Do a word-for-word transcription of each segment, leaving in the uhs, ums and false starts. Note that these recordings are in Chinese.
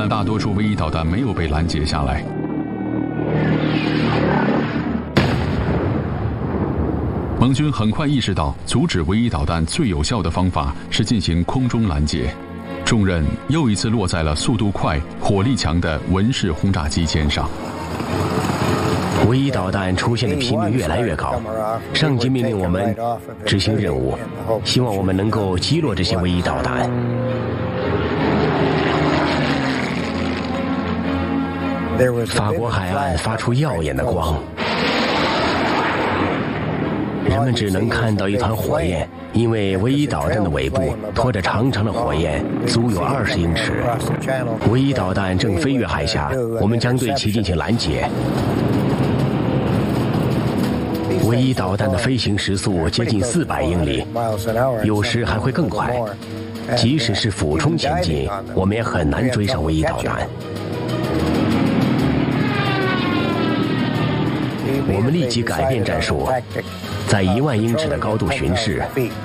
但大多数唯一导弹没有被拦截下来。盟军很快意识到，阻止唯一导弹最有效的方法是进行空中拦截，重任又一次落在了速度快、火力强的文式轰炸机肩上。 唯一导弹出现的频率越来越高，上级命令我们执行任务，希望我们能够击落这些唯一导弹。法国海岸发出耀眼的光，人们只能看到一团火焰，因为唯一导弹的尾部拖着长长的火焰，足有二十英尺。唯一导弹正飞越海峡，我们将对其进行拦截。唯一导弹的飞行时速接近四百英里，有时还会更快。即使是俯冲前进，我们也很难追上唯一导弹。我们立即改变战术，在一万英尺的高度巡视，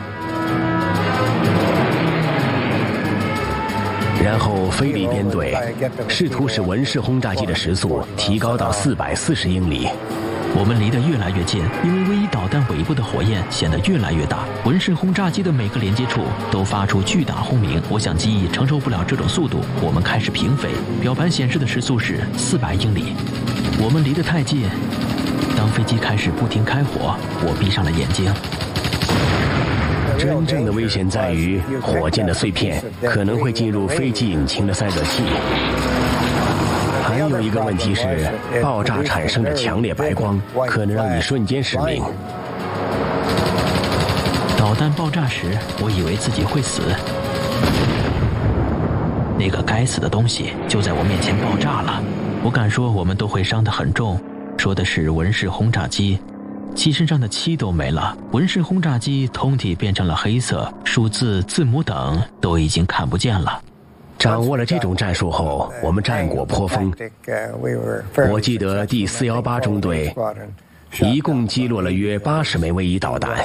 然后飞离编队，试图使文式轰炸机的时速提高到四百四十英里。 我们离得越来越近，因为唯一导弹尾部的火焰显得越来越大，文式轰炸机的每个连接处都发出巨大轰鸣。我想机翼承受不了这种速度，我们开始平飞，表盘显示的时速是四百英里。我们离得太近，当飞机开始不停开火，我闭上了眼睛。 真正的危险在于，火箭的碎片可能会进入飞机引擎的散热器。还有一个问题是，爆炸产生的强烈白光可能让你瞬间失明。 导弹爆炸时，我以为自己会死。那个该死的东西就在我面前爆炸了。我敢说我们都会伤得很重，说的是文式轰炸机。机身上的漆都没了，文式轰炸机通体变成了黑色，数字、字母等都已经看不见了。 掌握了这种战术后，我们战果颇丰。我记得第四一八中队一共击落了约八十枚唯一导弹。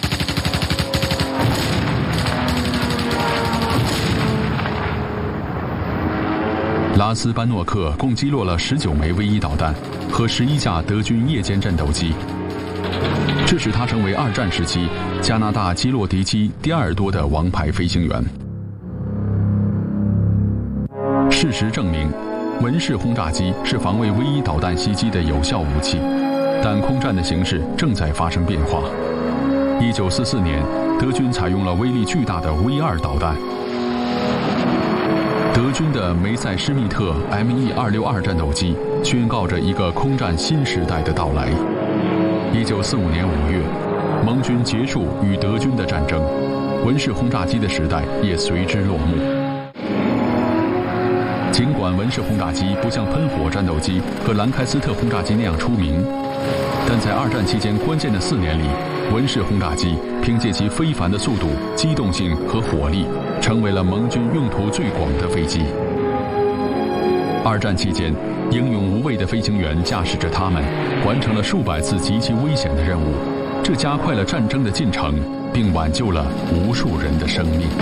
拉斯班诺克共击落了十九枚唯一导弹和十一架德军夜间战斗机，这使他成为二战时期加拿大击落敌机第二多的王牌飞行员。事实证明，文式轰炸机是防卫唯一导弹袭击的有效武器，但空战的形势正在发生变化。一九四四年，德军采用了威力巨大的 V 二导弹。德军的梅塞施密特 M E 二六二战斗机宣告着一个空战新时代的到来。一九四五年五月，盟军结束与德军的战争，文式轰炸机的时代也随之落幕。尽管文式轰炸机不像喷火战斗机和兰开斯特轰炸机那样出名，但在二战期间关键的四年里，文式轰炸机凭借其非凡的速度、机动性和火力，成为了盟军用途最广的飞机。二战期间，英勇无畏的飞行员驾驶着它们，完成了数百次极其危险的任务，这加快了战争的进程，并挽救了无数人的生命。